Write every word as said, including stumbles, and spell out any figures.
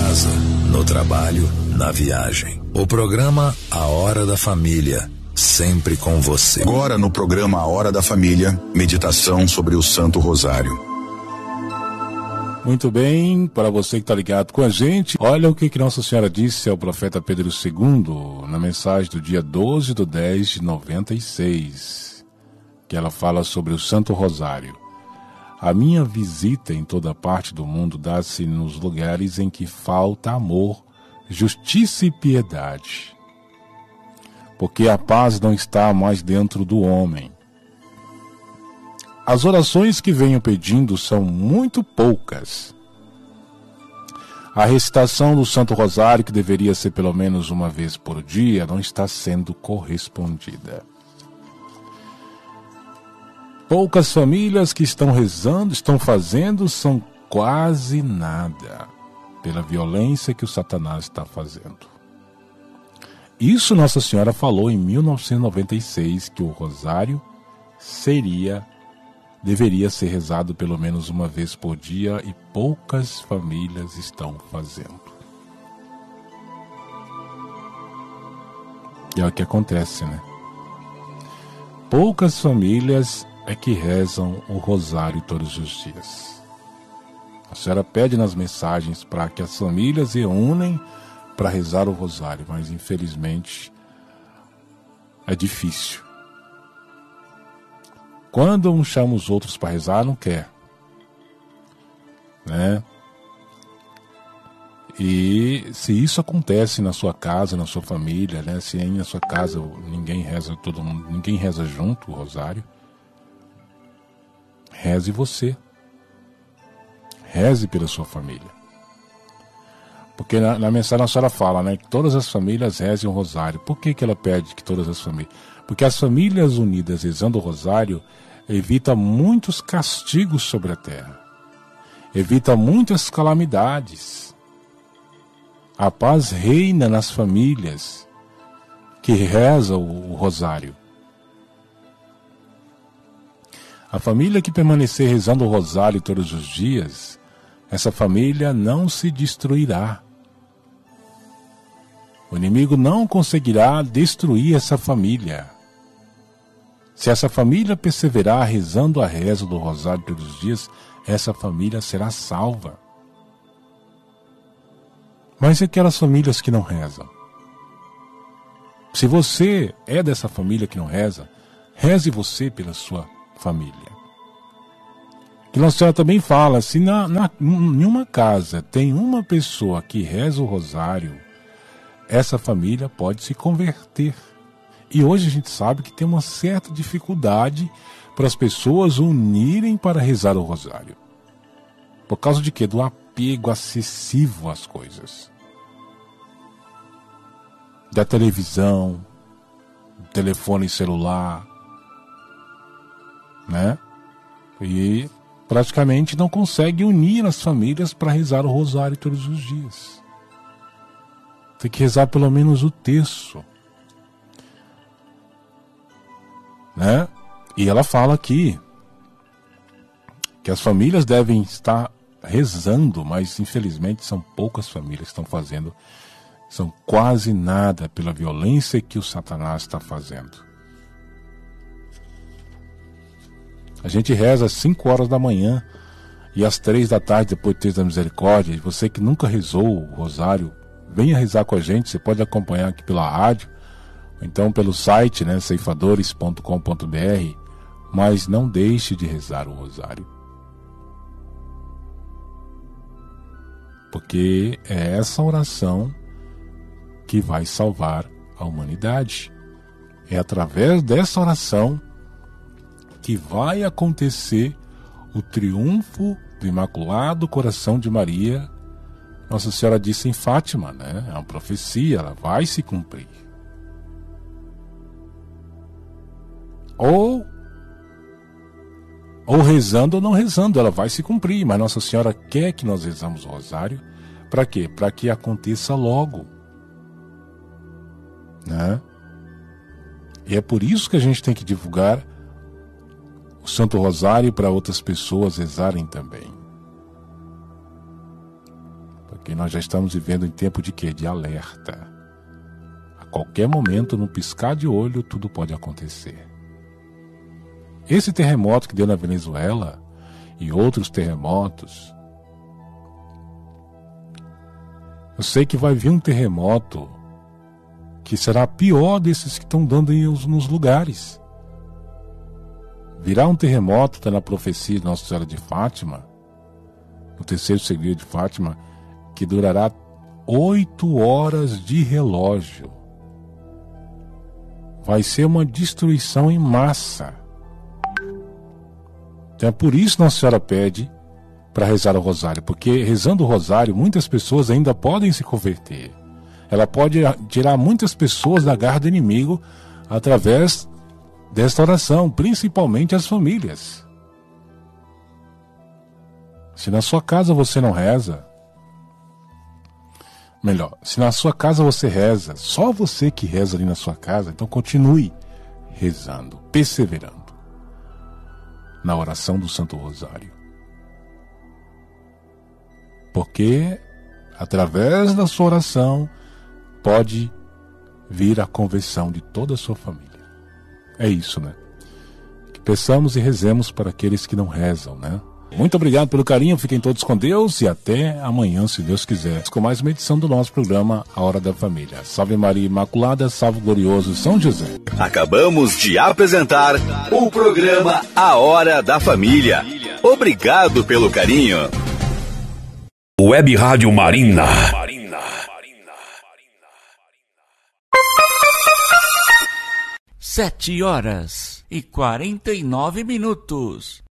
casa, no trabalho, na viagem. O programa A Hora da Família, sempre com você. Agora no programa A Hora da Família, meditação sobre o Santo Rosário. Muito bem, para você que está ligado com a gente, olha o que, que Nossa Senhora disse ao profeta Pedro segundo, na mensagem do dia doze de dez de noventa e seis, que ela fala sobre o Santo Rosário. A minha visita em toda parte do mundo dá-se nos lugares em que falta amor, justiça e piedade. Porque a paz não está mais dentro do homem. As orações que venho pedindo são muito poucas. A recitação do Santo Rosário, que deveria ser pelo menos uma vez por dia, não está sendo correspondida. Poucas famílias que estão rezando, estão fazendo, são quase nada, pela violência que o Satanás está fazendo. Isso Nossa Senhora falou em mil novecentos e noventa e seis, que o Rosário seria, deveria ser rezado pelo menos uma vez por dia, e poucas famílias estão fazendo. E é o que acontece, né? Poucas famílias é que rezam o Rosário todos os dias. A senhora pede nas mensagens para que as famílias se unem para rezar o Rosário, mas infelizmente é difícil. Quando um chama os outros para rezar, não quer, né? E se isso acontece na sua casa, na sua família, né? Se aí na sua casa ninguém reza, todo mundo, ninguém reza junto o Rosário, reze você. Reze pela sua família. Porque na, na mensagem a senhora fala, né, que todas as famílias rezem o Rosário. Por que que ela pede que todas as famílias? Porque as famílias unidas rezando o Rosário evita muitos castigos sobre a terra. Evita muitas calamidades. A paz reina nas famílias que rezam o, o Rosário. A família que permanecer rezando o Rosário todos os dias, essa família não se destruirá. O inimigo não conseguirá destruir essa família. Se essa família perseverar rezando a reza do Rosário todos os dias, essa família será salva. Mas e aquelas famílias que não rezam? Se você é dessa família que não reza, reze você pela sua família. Que Nossa Senhora também fala, se na, na, em uma casa tem uma pessoa que reza o Rosário, essa família pode se converter. E hoje a gente sabe que tem uma certa dificuldade para as pessoas unirem para rezar o Rosário. Por causa de quê? Do apego excessivo às coisas. Da televisão, do telefone celular, né? E praticamente não consegue unir as famílias para rezar o Rosário todos os dias. Tem que rezar pelo menos o terço, né? E ela fala aqui que as famílias devem estar rezando, mas infelizmente são poucas famílias que estão fazendo, são quase nada, pela violência que o Satanás está fazendo. A gente reza às cinco horas da manhã e às três da tarde, depois do Terço da Misericórdia. E você que nunca rezou o Rosário, venha rezar com a gente. Você pode acompanhar aqui pela rádio, ou então pelo site, né, ceifadores ponto com ponto br. Mas não deixe de rezar o Rosário. Porque é essa oração que vai salvar a humanidade. É através dessa oração que vai acontecer o triunfo do Imaculado Coração de Maria. Nossa Senhora disse em Fátima, né? É uma profecia, ela vai se cumprir. Ou, ou rezando ou não rezando, ela vai se cumprir. Mas Nossa Senhora quer que nós rezamos o Rosário. Para quê? Para que aconteça logo, né? E é por isso que a gente tem que divulgar o Santo Rosário para outras pessoas rezarem também. Porque nós já estamos vivendo em tempo de quê? De alerta. A qualquer momento, num piscar de olho, tudo pode acontecer. Esse terremoto que deu na Venezuela e outros terremotos, eu sei que vai vir um terremoto que será pior desses que estão dando aí nos lugares. Virá um terremoto, está na profecia de Nossa Senhora de Fátima, no terceiro segredo de Fátima, que durará oito horas de relógio. Vai ser uma destruição em massa. Então é por isso Nossa Senhora pede para rezar o rosário, porque rezando o rosário muitas pessoas ainda podem se converter. Ela pode tirar muitas pessoas da garra do inimigo através desta oração, principalmente as famílias. Se na sua casa você não reza, melhor, se na sua casa você reza, só você que reza ali na sua casa, então continue rezando, perseverando na oração do Santo Rosário. Porque através da sua oração pode vir a conversão de toda a sua família. É isso, né? Que peçamos e rezemos para aqueles que não rezam, né? Muito obrigado pelo carinho, fiquem todos com Deus e até amanhã, se Deus quiser, com mais uma edição do nosso programa A Hora da Família. Salve Maria Imaculada, salve glorioso São José. Acabamos de apresentar o programa A Hora da Família. Obrigado pelo carinho. Web Rádio Marina. Sete horas e quarenta e nove minutos.